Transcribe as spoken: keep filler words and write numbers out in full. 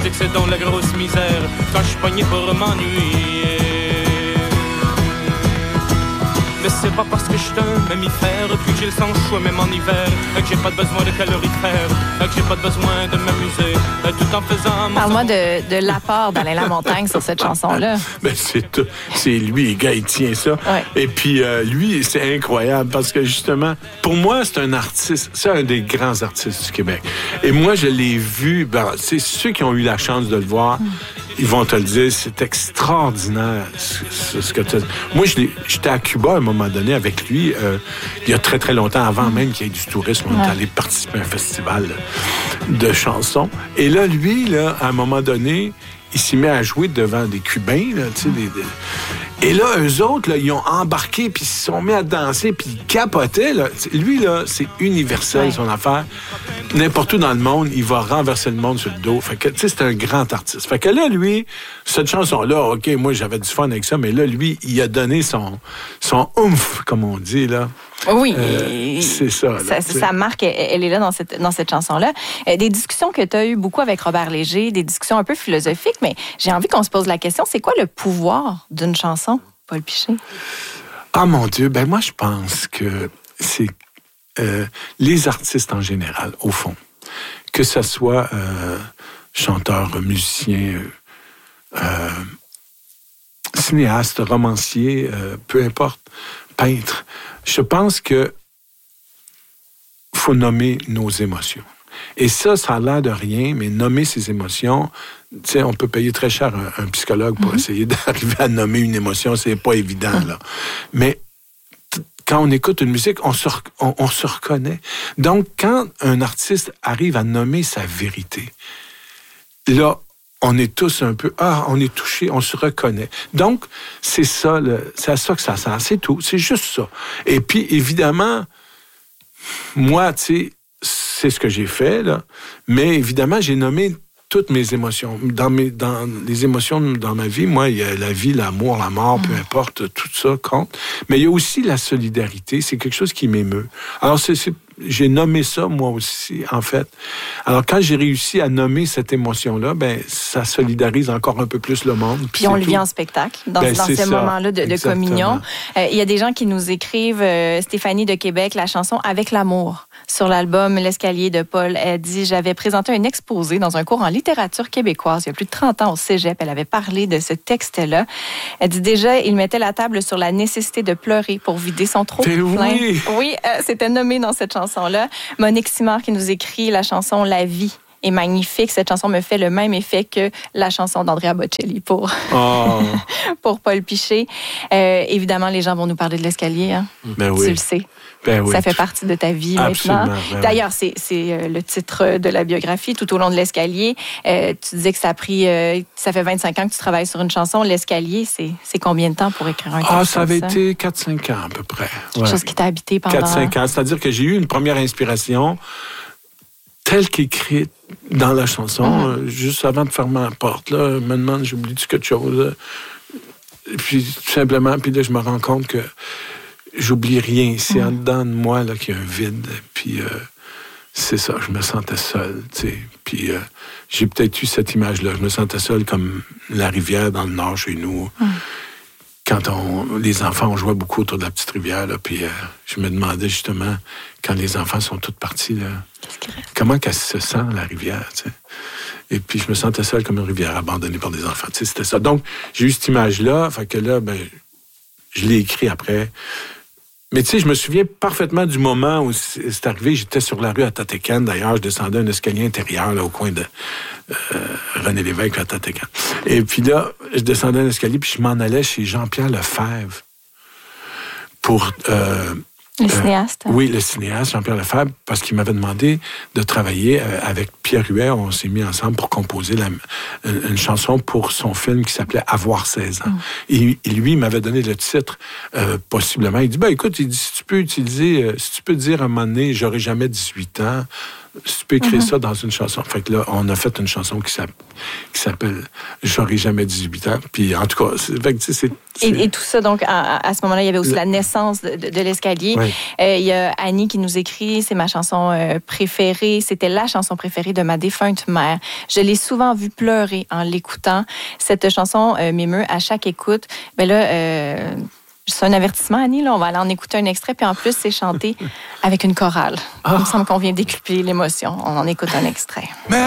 c'est que c'est dans la grosse misère quand je suis pogné pour m'ennuyer. Mais c'est pas parce que je suis un mammifère puis que j'ai le sang chaud même en hiver que j'ai pas besoin de calorifères, que j'ai pas besoin de m'amuser tout en faisant... Parle-moi de, de l'apport d'Alain Lamontagne sur cette chanson-là. Ben c'est, tout, c'est lui, le gars, il tient ça. Ouais. Et puis euh, lui, c'est incroyable parce que justement, pour moi, c'est un artiste, c'est un des grands artistes du Québec. Et moi, je l'ai vu, ben, c'est ceux qui ont eu la chance de le voir, mm. ils vont te le dire, c'est extraordinaire ce, ce que tu as... Moi, je l'ai, j'étais à Cuba à un moment donné avec lui, euh, il y a très, très longtemps, avant même qu'il y ait du tourisme. On est allé participer à un festival de chansons. Et là, lui, là, à un moment donné, il s'est mis à jouer devant des Cubains, là, tu sais, des, des... Et là, eux autres, là, ils ont embarqué, puis ils se sont mis à danser, puis ils capotaient. Là. Lui, là, c'est universel, ouais. son affaire. N'importe où dans le monde, il va renverser le monde sur le dos. Fait que, tu sais, c'est un grand artiste. Fait que là, lui, cette chanson-là, OK, moi, j'avais du fun avec ça, mais là, lui, il a donné son, son oomph, comme on dit, là. Oui, euh, c'est ça. Là, ça, sa marque, elle est là dans cette, dans cette chanson-là. Euh, des discussions que tu as eues beaucoup avec Robert Léger, des discussions un peu philosophiques, mais j'ai envie qu'on se pose la question, c'est quoi le pouvoir d'une chanson, Paul Piché? Ah, mon Dieu, ben moi, je pense que c'est euh, les artistes en général, au fond, que ce soit euh, chanteur, musicien, euh, cinéaste, romancier, euh, peu importe, peintre, je pense que faut nommer nos émotions. Et ça, ça a l'air de rien, mais nommer ses émotions, tu sais, on peut payer très cher un, un psychologue pour mm-hmm. essayer d'arriver à nommer une émotion, c'est pas évident, là. Mais t- quand on écoute une musique, on se, on, on se reconnaît. Donc, quand un artiste arrive à nommer sa vérité, là, on est tous un peu... Ah, on est touchés, on se reconnaît. Donc, c'est ça, le, c'est à ça que ça sert. C'est tout. C'est juste ça. Et puis, évidemment, moi, tu sais, c'est ce que j'ai fait, là. Mais évidemment, j'ai nommé toutes mes émotions. Dans, mes, dans les émotions dans ma vie, moi, il y a la vie, l'amour, la mort, mmh. peu importe, tout ça compte. Mais il y a aussi la solidarité. C'est quelque chose qui m'émeut. Alors, c'est... c'est j'ai nommé ça, moi aussi, en fait. Alors, quand j'ai réussi à nommer cette émotion-là, ben ça solidarise encore un peu plus le monde. Puis, puis on le vit en spectacle, dans, ben, dans ces ça. moments-là de, de communion. Il euh, y a des gens qui nous écrivent, euh, Stéphanie de Québec, la chanson « Avec l'amour » sur l'album « L'escalier de Paul ». Elle dit « J'avais présenté un exposé dans un cours en littérature québécoise il y a plus de trente ans au cégep. Elle avait parlé de ce texte-là. Elle dit déjà, il mettait la table sur la nécessité de pleurer pour vider son trop plein. » Oui, oui euh, c'était nommé dans cette chanson. Là. Monique Simard qui nous écrit la chanson « La vie » est magnifique. Cette chanson me fait le même effet que la chanson d'Andrea Bocelli pour, oh. pour Paul Piché. Euh, évidemment, les gens vont nous parler de l'escalier. Hein? Ben oui. Tu le sais. Ben oui. Ça fait partie de ta vie Absolument, maintenant. Ben D'ailleurs, oui. c'est, c'est le titre de la biographie, Tout au long de l'escalier. Euh, tu disais que ça a pris... Euh, ça fait vingt-cinq ans que tu travailles sur une chanson. L'escalier, c'est, c'est combien de temps pour écrire un texte? Ah, ça avait ça? été quatre à cinq ans à peu près. Quelque ouais. chose qui t'a habité pendant... quatre à cinq ans. C'est-à-dire que j'ai eu une première inspiration telle qu'écrite dans la chanson, mm-hmm. euh, juste avant de fermer la porte. Là, me demande, j'oublie-tu quelque chose? Et puis, tout simplement, puis là, je me rends compte que j'oublie rien. C'est mmh. en dedans de moi là, qu'il y a un vide. Puis euh, c'est ça, je me sentais seul. T'sais. Puis euh, j'ai peut-être eu cette image-là. Je me sentais seul comme la rivière dans le nord chez nous. Mmh. Quand on, les enfants, on jouait beaucoup autour de la petite rivière. Là, puis euh, je me demandais justement, quand les enfants sont tous partis, là, comment qu'elle se sent, la rivière. T'sais. Et puis je me sentais seul comme une rivière abandonnée par des enfants. T'sais, c'était ça. Donc, j'ai eu cette image-là. Fait que là, ben, je l'ai écrit après. Mais tu sais, je me souviens parfaitement du moment où c'est arrivé. J'étais sur la rue à Tatécan. D'ailleurs, je descendais un escalier intérieur là, au coin de euh, René Lévesque à Tatécan. Et puis là, je descendais un escalier puis je m'en allais chez Jean-Pierre Lefebvre pour... Euh, Le cinéaste. Euh, oui, le cinéaste, Jean-Pierre Lefebvre, parce qu'il m'avait demandé de travailler euh, avec Pierre Huet. On s'est mis ensemble pour composer la, une, une chanson pour son film qui s'appelait « Avoir seize ans ». Mm. Et, et lui, il m'avait donné le titre, euh, possiblement. Il dit, ben écoute, il dit, si tu peux utiliser, euh, si tu peux dire à un moment donné, j'aurai jamais dix-huit ans, tu peux écrire Mm-hmm. ça dans une chanson. Fait que là, on a fait une chanson qui s'appelle « J'aurai jamais dix-huit ans ». Puis en tout cas, c'est, fait que, c'est, c'est... Et, et tout ça, donc, à, à ce moment-là, il y avait aussi le... la naissance de, de, de l'escalier. Oui. Euh, il y a Annie qui nous écrit, c'est ma chanson euh, préférée. C'était la chanson préférée de ma défunte mère. Je l'ai souvent vue pleurer en l'écoutant. Cette chanson euh, m'émeut à chaque écoute. Mais là, euh, c'est un avertissement, Annie. Là, on va aller en écouter un extrait. Puis en plus, c'est chanté avec une chorale. Ah. Il me semble qu'on vient décupler l'émotion. On en écoute un extrait. Mais